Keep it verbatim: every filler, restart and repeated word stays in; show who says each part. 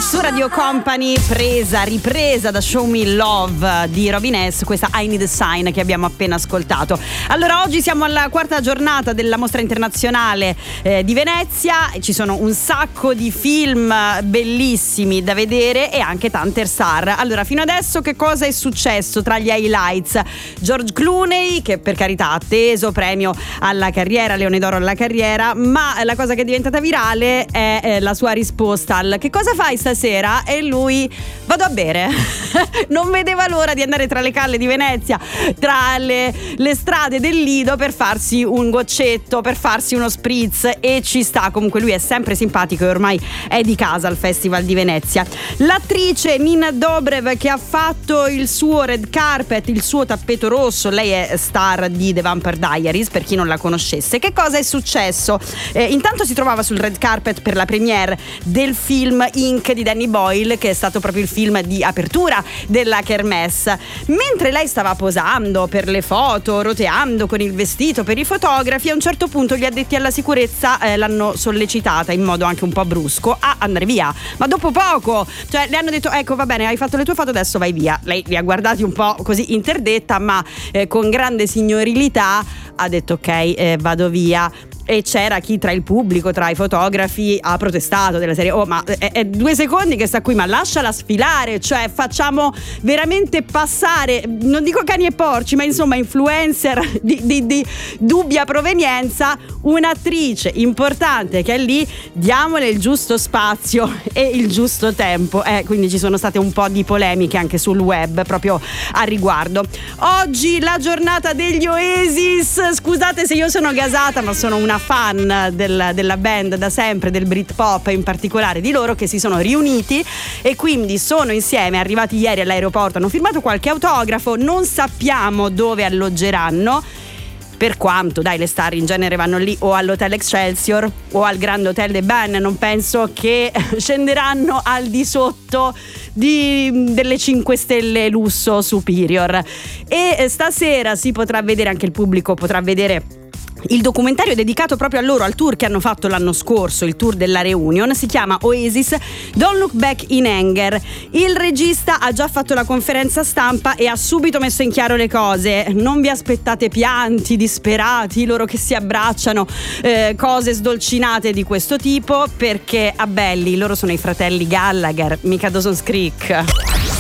Speaker 1: su Radio Company, presa, ripresa da Show Me Love di Robin S, questa I Need a Sign che abbiamo appena ascoltato. Allora, oggi siamo alla quarta giornata della Mostra Internazionale eh, di Venezia, ci sono un sacco di film bellissimi da vedere e anche tante star. Allora, fino adesso che cosa è successo tra gli highlights? George Clooney, che per carità ha atteso premio alla carriera, Leone d'Oro alla carriera, ma la cosa che è diventata virale è eh, la sua risposta al "che cosa fai stasera?" e lui: vado a bere. Non vedeva l'ora di andare tra le calle di Venezia, tra le, le strade del Lido, per farsi un goccetto, per farsi uno spritz, e ci sta. Comunque lui è sempre simpatico e ormai è di casa al Festival di Venezia. L'attrice Nina Dobrev, che ha fatto il suo red carpet, il suo tappeto rosso, lei è star di The Vampire Diaries, per chi non la conoscesse. Che cosa è successo? Eh, intanto si trovava sul red carpet per la premiere del film Ink di Danny Boyle, che è stato proprio il film di apertura della Kermesse. Mentre lei stava posando per le foto, roteando con il vestito per i fotografi, a un certo punto gli addetti alla sicurezza eh, l'hanno sollecitata in modo anche un po' brusco a andare via, ma dopo poco, cioè le hanno detto: ecco, va bene, hai fatto le tue foto, adesso vai via. Lei li ha guardati un po' così interdetta, ma eh, con grande signorilità ha detto: ok, eh, vado via. E c'era chi tra il pubblico, tra i fotografi, ha protestato della serie: oh, ma è, è due secondi che sta qui, ma lasciala sfilare, cioè facciamo veramente passare, non dico cani e porci, ma insomma influencer di, di, di dubbia provenienza, un'attrice importante che è lì, diamole il giusto spazio e il giusto tempo. Eh, quindi ci sono state un po' di polemiche anche sul web proprio a riguardo. Oggi la giornata degli Oasis. Scusate se io sono gasata, ma sono una fan del, della band da sempre, del Britpop, in particolare di loro, che si sono riuniti e quindi sono insieme, arrivati ieri all'aeroporto, hanno firmato qualche autografo. Non sappiamo dove alloggeranno, per quanto dai, le star in genere vanno lì o all'Hotel Excelsior o al Grand Hotel de Ben, non penso che scenderanno al di sotto di, delle cinque stelle lusso Superior. E stasera si potrà vedere, anche il pubblico potrà vedere il documentario dedicato proprio a loro, al tour che hanno fatto l'anno scorso, il tour della Reunion. Si chiama Oasis Don't Look Back in Anger. Il regista ha già fatto la conferenza stampa e ha subito messo in chiaro le cose: non vi aspettate pianti disperati, loro che si abbracciano, eh, cose sdolcinate di questo tipo, perché a belli loro sono i fratelli Gallagher, mica Dawson's Creek.